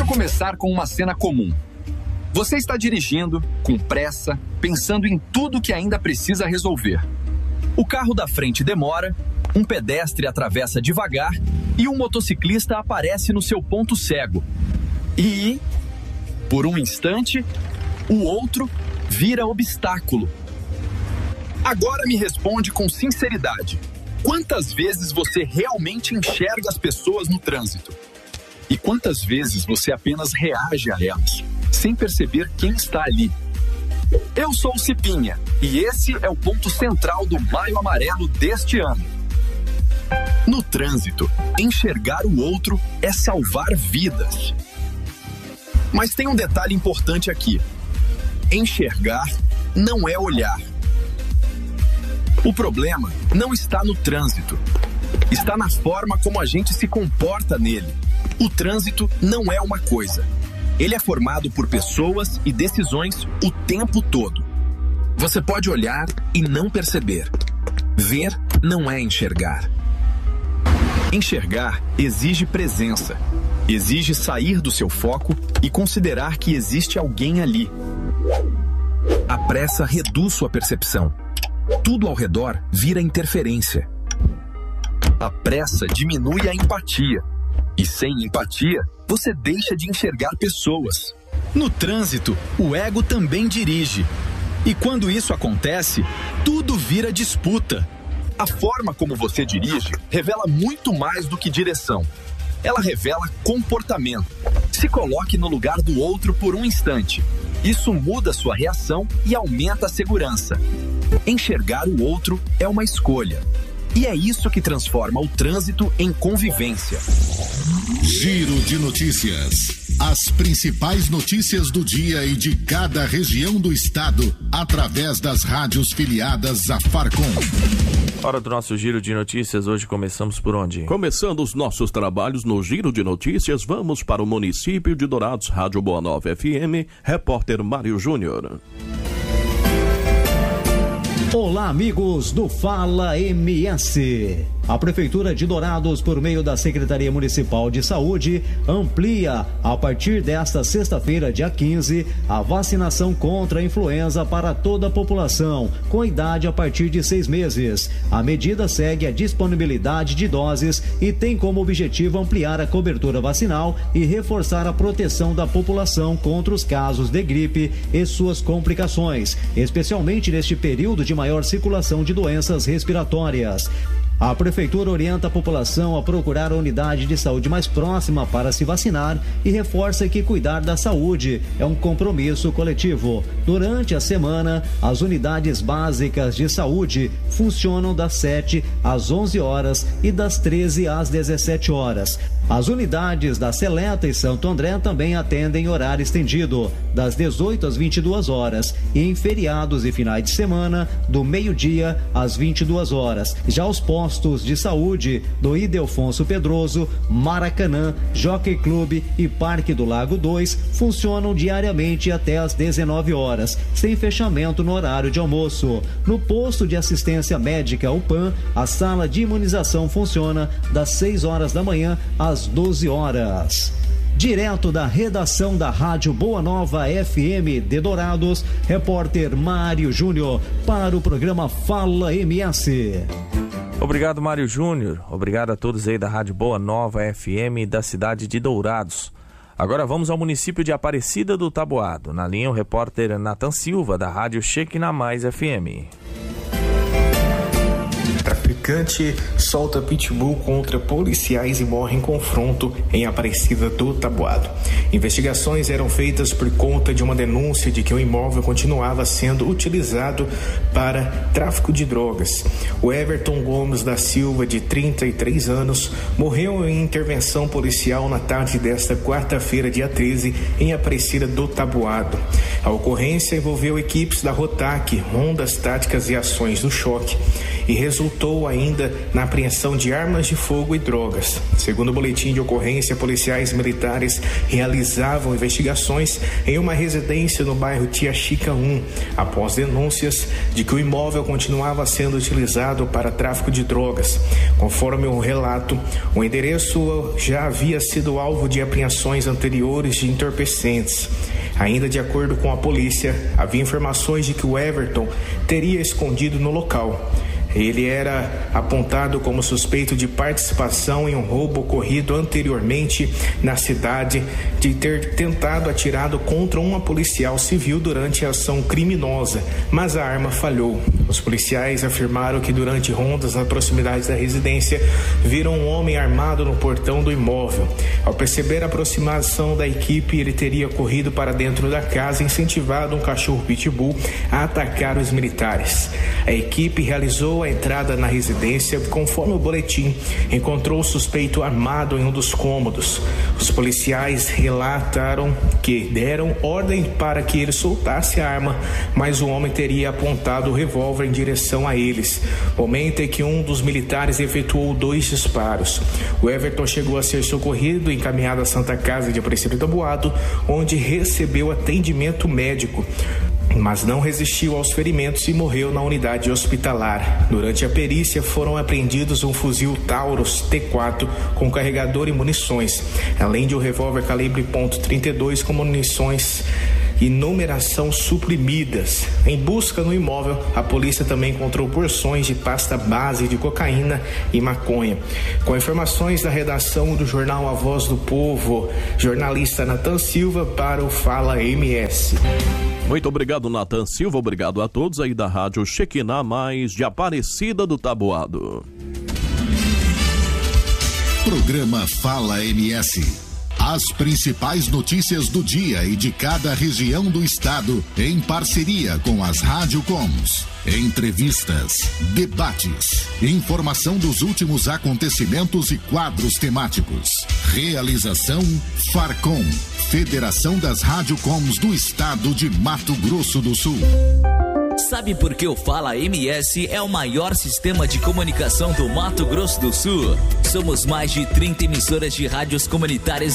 começar com uma cena comum. Você está dirigindo, com pressa, pensando em tudo que ainda precisa resolver. O carro da frente demora, um pedestre atravessa devagar e um motociclista aparece no seu ponto cego. E, por um instante, o outro vira obstáculo. Agora me responde com sinceridade. Quantas vezes você realmente enxerga as pessoas no trânsito? E quantas vezes você apenas reage a elas, sem perceber quem está ali? Eu sou o Cipinha, e esse é o ponto central do Maio Amarelo deste ano. No trânsito, enxergar o outro é salvar vidas. Mas tem um detalhe importante aqui. Enxergar não é olhar. O problema não está no trânsito. Está na forma como a gente se comporta nele. O trânsito não é uma coisa. Ele é formado por pessoas e decisões o tempo todo. Você pode olhar e não perceber. Ver não é enxergar. Enxergar exige presença. Exige sair do seu foco e considerar que existe alguém ali. A pressa reduz sua percepção. Tudo ao redor vira interferência. A pressa diminui a empatia. E sem empatia, você deixa de enxergar pessoas. No trânsito, o ego também dirige. E quando isso acontece, tudo vira disputa. A forma como você dirige revela muito mais do que direção. Ela revela comportamento. Se coloque no lugar do outro por um instante. Isso muda sua reação e aumenta a segurança. Enxergar o outro é uma escolha. E é isso que transforma o trânsito em convivência. Giro de notícias. As principais notícias do dia e de cada região do estado, através das rádios filiadas à Farcom. Hora do nosso Giro de Notícias. Hoje começamos por onde? Começando os nossos trabalhos no Giro de Notícias, vamos para o município de Dourados, Rádio Boa Nova FM, repórter Mário Júnior. Olá, amigos do Fala MS. A Prefeitura de Dourados, por meio da Secretaria Municipal de Saúde, amplia, a partir desta sexta-feira, dia 15, a vacinação contra a influenza para toda a população, com idade a partir de 6 meses. A medida segue a disponibilidade de doses e tem como objetivo ampliar a cobertura vacinal e reforçar a proteção da população contra os casos de gripe e suas complicações, especialmente neste período de maior circulação de doenças respiratórias. A Prefeitura orienta a população a procurar a unidade de saúde mais próxima para se vacinar e reforça que cuidar da saúde é um compromisso coletivo. Durante a semana, as unidades básicas de saúde funcionam das 7 às 11 horas e das 13 às 17 horas. As unidades da Seleta e Santo André também atendem horário estendido, das 18 às 22 horas, e em feriados e finais de semana, do meio-dia às 22 horas. Já os postos de saúde do Ildefonso Pedroso, Maracanã, Jockey Club e Parque do Lago 2 funcionam diariamente até às 19 horas, sem fechamento no horário de almoço. No posto de assistência médica UPAM, a sala de imunização funciona das 6 horas da manhã às 12 horas. Direto da redação da Rádio Boa Nova FM de Dourados, repórter Mário Júnior para o programa Fala MS. Obrigado, Mário Júnior. Obrigado a todos aí da Rádio Boa Nova FM da cidade de Dourados. Agora vamos ao município de Aparecida do Taboado. Na linha o repórter Nathan Silva da Rádio Cheque na Mais FM. Traficante solta pitbull contra policiais e morre em confronto em Aparecida do Taboado. Investigações eram feitas por conta de uma denúncia de que o imóvel continuava sendo utilizado para tráfico de drogas. O Everton Gomes da Silva, de 33 anos, morreu em intervenção policial na tarde desta quarta-feira, dia 13, em Aparecida do Taboado. A ocorrência envolveu equipes da Rotac, Rondas Táticas e Ações do Choque, e resultou a ainda na apreensão de armas de fogo e drogas. Segundo o boletim de ocorrência, policiais militares realizavam investigações em uma residência no bairro Tia Chica 1, após denúncias de que o imóvel continuava sendo utilizado para tráfico de drogas. Conforme o relato, o endereço já havia sido alvo de apreensões anteriores de entorpecentes. Ainda de acordo com a polícia, havia informações de que o Everton teria escondido no local. Ele era apontado como suspeito de participação em um roubo ocorrido anteriormente na cidade, de ter tentado atirar contra uma policial civil durante a ação criminosa, mas a arma falhou. Os policiais afirmaram que durante rondas na proximidade da residência, viram um homem armado no portão do imóvel. Ao perceber a aproximação da equipe, ele teria corrido para dentro da casa e incentivado um cachorro pitbull a atacar os militares. A equipe realizou a entrada na residência. Conforme o boletim, encontrou o suspeito armado em um dos cômodos. Os policiais relataram que deram ordem para que ele soltasse a arma, mas o homem teria apontado o revólver em direção a eles, momento em que um dos militares efetuou 2 disparos. O Everton chegou a ser socorrido e encaminhado à Santa Casa de Aparecida do Taboado, onde recebeu atendimento médico, mas não resistiu aos ferimentos e morreu na unidade hospitalar. Durante a perícia foram apreendidos um fuzil Taurus T4 com carregador e munições, além de um revólver calibre .32 com munições e numeração suprimidas. Em busca no imóvel, a polícia também encontrou porções de pasta base de cocaína e maconha. Com informações da redação do jornal A Voz do Povo, jornalista Natan Silva para o Fala MS. Muito obrigado, Natan Silva. Obrigado a todos aí da Rádio Shekinah Mais de Aparecida do Taboado. Programa Fala MS. As principais notícias do dia e de cada região do estado, em parceria com as Rádio Coms. Entrevistas, debates, informação dos últimos acontecimentos e quadros temáticos. Realização Farcom, Federação das Rádio Coms do Estado de Mato Grosso do Sul. Sabe por que o Fala MS é o maior sistema de comunicação do Mato Grosso do Sul? Somos mais de 30 emissoras de rádios comunitárias